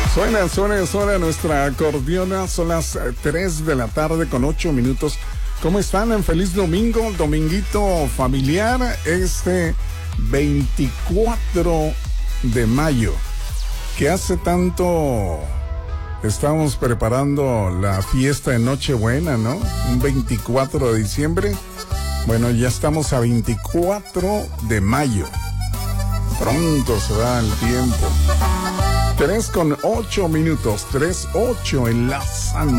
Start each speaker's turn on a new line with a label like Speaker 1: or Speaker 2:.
Speaker 1: Suena nuestra acordeona. Son las 3 de la tarde con 8 minutos. ¿Cómo están? En feliz domingo, dominguito familiar, 24 de mayo. Que hace tanto estamos preparando la fiesta de Nochebuena, ¿no? Un 24 de diciembre. Bueno, ya estamos a 24 de mayo. Pronto se da el tiempo. 3 con 8 minutos, 3:08 en la San